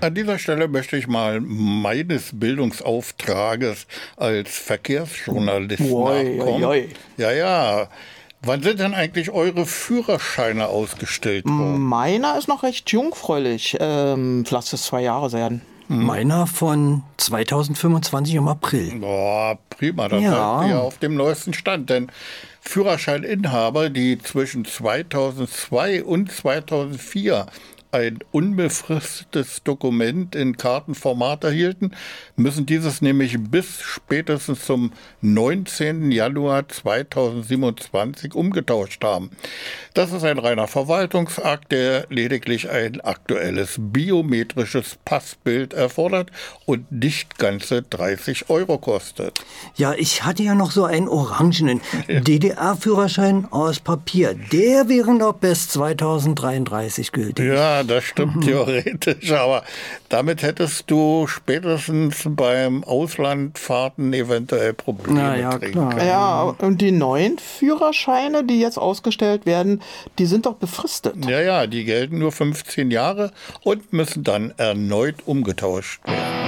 An dieser Stelle möchte ich mal meines Bildungsauftrages als Verkehrsjournalist nachkommen. Ja. Wann sind denn eigentlich eure Führerscheine ausgestellt worden? Meiner ist noch recht jungfräulich. Lass es 2 Jahre werden. Meiner von 2025 im April. Boah, prima, dann seid ihr ja auf dem neuesten Stand, denn Führerscheininhaber, die zwischen 2002 und 2004 ein unbefristetes Dokument in Kartenformat erhielten, müssen dieses nämlich bis spätestens zum 19. Januar 2027 umgetauscht haben. Das ist ein reiner Verwaltungsakt, der lediglich ein aktuelles biometrisches Passbild erfordert und nicht ganze 30 € kostet. Ja, ich hatte ja noch so einen orangenen DDR-Führerschein aus Papier. Der wäre noch bis 2033 gültig. Ja, das stimmt theoretisch, aber damit hättest du spätestens beim Auslandfahrten eventuell Probleme kriegen können. Ja, und die neuen Führerscheine, die jetzt ausgestellt werden, die sind doch befristet. Ja, die gelten nur 15 Jahre und müssen dann erneut umgetauscht werden.